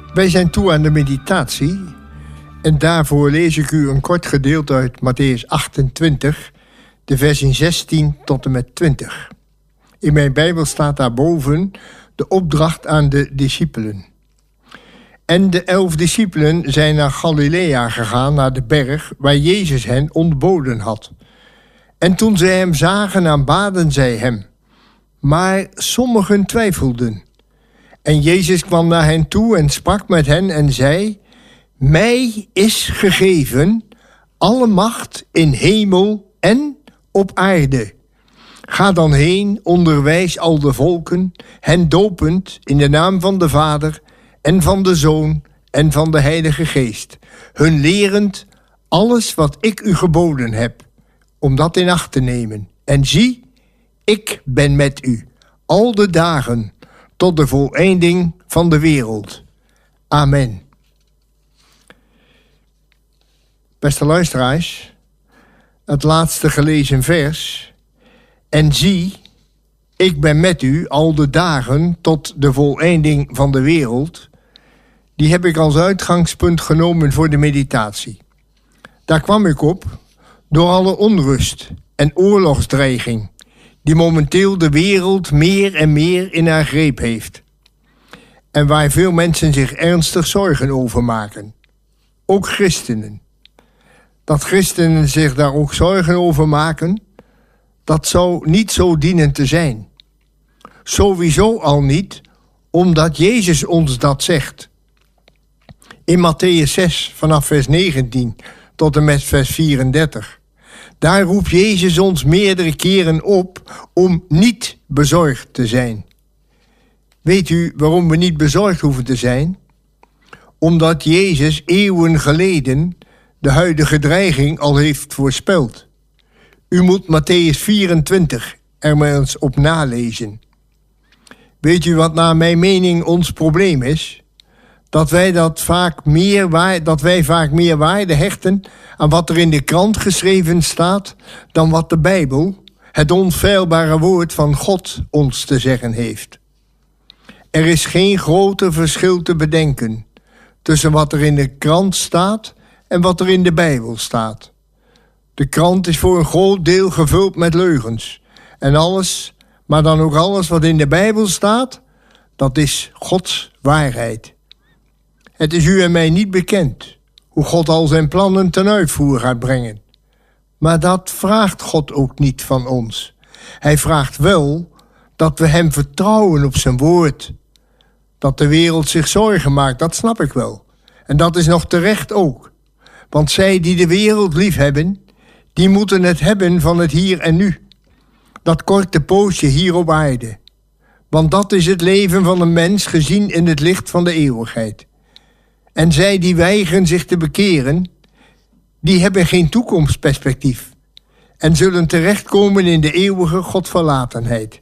Wij zijn toe aan de meditatie en daarvoor lees ik u een kort gedeelte uit Mattheüs 28, de versen 16 tot en met 20. In mijn Bijbel staat daarboven de opdracht aan de discipelen. En de 11 discipelen zijn naar Galilea gegaan, naar de berg waar Jezus hen ontboden had. En toen zij hem zagen, aanbaden zij hem. Maar sommigen twijfelden. En Jezus kwam naar hen toe en sprak met hen en zei: Mij is gegeven alle macht in hemel en op aarde. Ga dan heen, onderwijs al de volken, hen dopend in de naam van de Vader en van de Zoon en van de Heilige Geest, hun lerend alles wat ik u geboden heb, om dat in acht te nemen. En zie, ik ben met u al de dagen tot de voleinding van de wereld. Amen. Beste luisteraars, het laatste gelezen vers. En zie, ik ben met u al de dagen tot de voleinding van de wereld. Die heb ik als uitgangspunt genomen voor de meditatie. Daar kwam ik op door alle onrust en oorlogsdreiging die momenteel de wereld meer en meer in haar greep heeft. En waar veel mensen zich ernstig zorgen over maken. Ook christenen. Dat christenen zich daar ook zorgen over maken, dat zou niet zo dienen te zijn. Sowieso al niet, omdat Jezus ons dat zegt. In Mattheüs 6, vanaf vers 19 tot en met vers 34. Daar roept Jezus ons meerdere keren op om niet bezorgd te zijn. Weet u waarom we niet bezorgd hoeven te zijn? Omdat Jezus eeuwen geleden de huidige dreiging al heeft voorspeld. U moet Mattheüs 24 er maar eens op nalezen. Weet u wat naar mijn mening ons probleem is? Dat wij vaak meer waarde hechten aan wat er in de krant geschreven staat dan wat de Bijbel, het onfeilbare woord van God, ons te zeggen heeft. Er is geen groter verschil te bedenken tussen wat er in de krant staat en wat er in de Bijbel staat. De krant is voor een groot deel gevuld met leugens. En alles, maar dan ook alles wat in de Bijbel staat, dat is Gods waarheid. Het is u en mij niet bekend hoe God al zijn plannen ten uitvoer gaat brengen. Maar dat vraagt God ook niet van ons. Hij vraagt wel dat we hem vertrouwen op zijn woord. Dat de wereld zich zorgen maakt, dat snap ik wel. En dat is nog terecht ook. Want zij die de wereld liefhebben, die moeten het hebben van het hier en nu. Dat korte poosje hier op aarde. Want dat is het leven van een mens gezien in het licht van de eeuwigheid. En zij die weigeren zich te bekeren, die hebben geen toekomstperspectief. En zullen terechtkomen in de eeuwige godverlatenheid.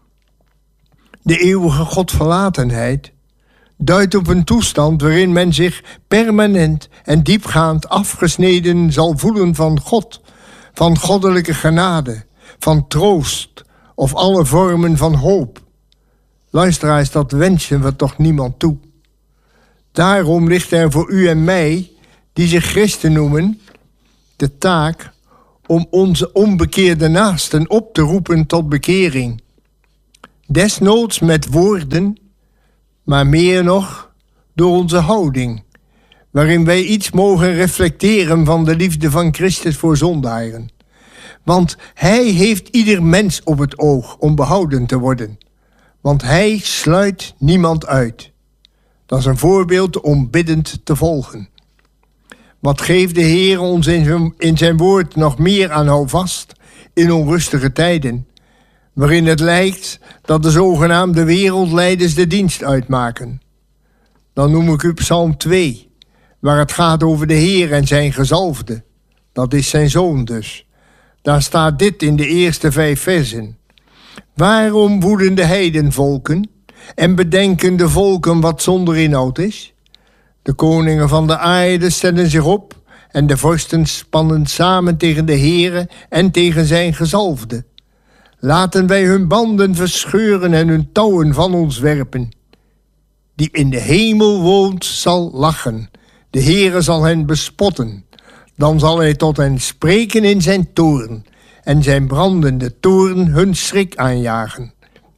De eeuwige godverlatenheid duidt op een toestand waarin men zich permanent en diepgaand afgesneden zal voelen van God, van goddelijke genade, van troost of alle vormen van hoop. Luisteraars, dat wensen we toch niemand toe. Daarom ligt er voor u en mij, die zich christen noemen, de taak om onze onbekeerde naasten op te roepen tot bekering. Desnoods met woorden, maar meer nog door onze houding, waarin wij iets mogen reflecteren van de liefde van Christus voor zondaren. Want hij heeft ieder mens op het oog om behouden te worden. Want hij sluit niemand uit. Dat is een voorbeeld om biddend te volgen. Wat geeft de Heer ons in zijn woord nog meer aan houvast in onrustige tijden, waarin het lijkt dat de zogenaamde wereldleiders de dienst uitmaken. Dan noem ik u Psalm 2, waar het gaat over de Heer en zijn gezalfde. Dat is zijn zoon dus. Daar staat dit in de eerste 5 versen. Waarom woeden de heidenvolken en bedenken de volken wat zonder inhoud is? De koningen van de aarde stellen zich op en de vorsten spannen samen tegen de Heere en tegen zijn gezalfde. Laten wij hun banden verscheuren en hun touwen van ons werpen. die in de hemel woont, zal lachen. De Heere zal hen bespotten. Dan zal hij tot hen spreken in zijn toorn en zijn brandende toorn hun schrik aanjagen.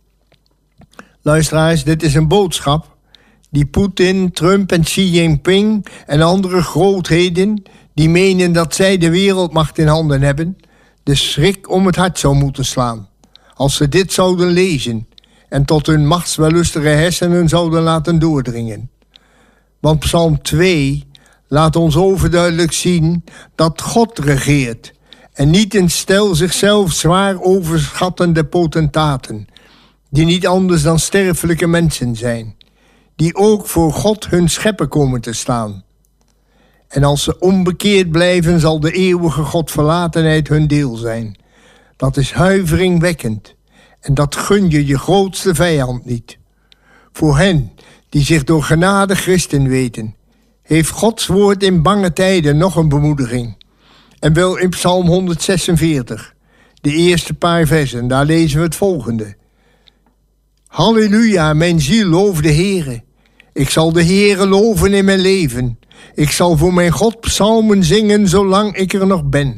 Luisteraars, dit is een boodschap die Poetin, Trump en Xi Jinping en andere grootheden die menen dat zij de wereldmacht in handen hebben, de schrik om het hart zou moeten slaan. Als ze dit zouden lezen en tot hun machtswellustige hersenen zouden laten doordringen. Want Psalm 2 laat ons overduidelijk zien dat God regeert en niet een stel zichzelf zwaar overschattende potentaten, die niet anders dan sterfelijke mensen zijn, die ook voor God hun schepper komen te staan. En als ze onbekeerd blijven, zal de eeuwige Godverlatenheid hun deel zijn. Dat is huiveringwekkend en dat gun je je grootste vijand niet. Voor hen die zich door genade christen weten, heeft Gods woord in bange tijden nog een bemoediging. En wel in Psalm 146, de eerste paar versen, daar lezen we het volgende. Halleluja, mijn ziel loof de Heere. Ik zal de Heere loven in mijn leven. Ik zal voor mijn God psalmen zingen zolang ik er nog ben.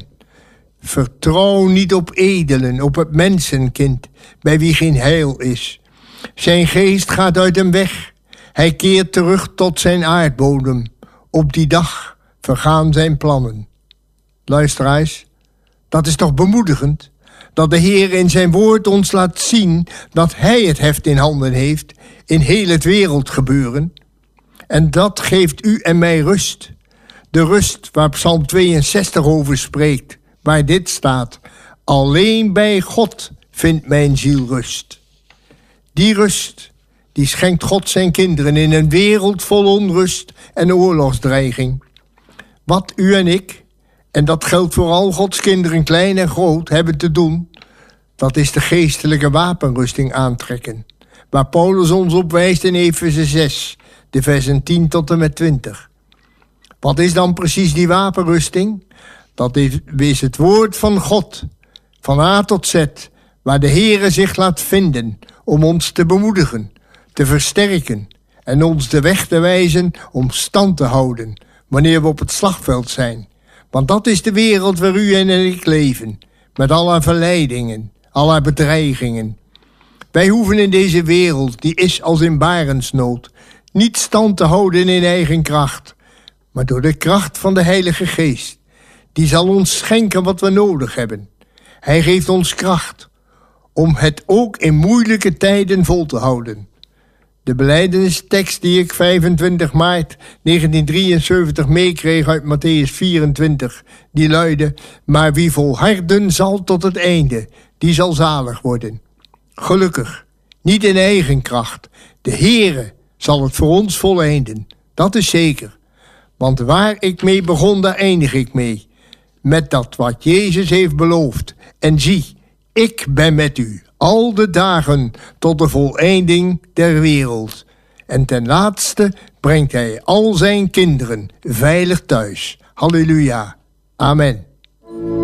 Vertrouw niet op edelen, op het mensenkind, bij wie geen heil is. Zijn geest gaat uit hem weg. Hij keert terug tot zijn aardbodem. Op die dag vergaan zijn plannen. Luisteraars, dat is toch bemoedigend? Dat de Heer in zijn woord ons laat zien dat hij het heft in handen heeft in heel het wereldgebeuren. En dat geeft u en mij rust. De rust waar Psalm 62 over spreekt, waar dit staat. Alleen bij God vindt mijn ziel rust. Die rust, die schenkt God zijn kinderen in een wereld vol onrust en oorlogsdreiging. Wat u en ik, en dat geldt voor al Gods kinderen, klein en groot, hebben te doen, dat is de geestelijke wapenrusting aantrekken, waar Paulus ons op wijst in Efeze 6, de versen 10 tot en met 20. Wat is dan precies die wapenrusting? Dat is het woord van God, van A tot Z, waar de Heere zich laat vinden om ons te bemoedigen, te versterken en ons de weg te wijzen om stand te houden wanneer we op het slagveld zijn. Want dat is de wereld waar u en ik leven, met alle verleidingen, alle bedreigingen. Wij hoeven in deze wereld, die is als in barensnood, niet stand te houden in eigen kracht, maar door de kracht van de Heilige Geest. Die zal ons schenken wat we nodig hebben. Hij geeft ons kracht om het ook in moeilijke tijden vol te houden. De belijdenistekst die ik 25 maart 1973 meekreeg uit Mattheüs 24, die luidde: maar wie volharden zal tot het einde, die zal zalig worden. Gelukkig, niet in eigen kracht. De Heere zal het voor ons voleinden. Dat is zeker. Want waar ik mee begon, daar eindig ik mee. Met dat wat Jezus heeft beloofd. En zie, ik ben met u al de dagen tot de voleinding der wereld. En ten laatste brengt hij al zijn kinderen veilig thuis. Halleluja. Amen.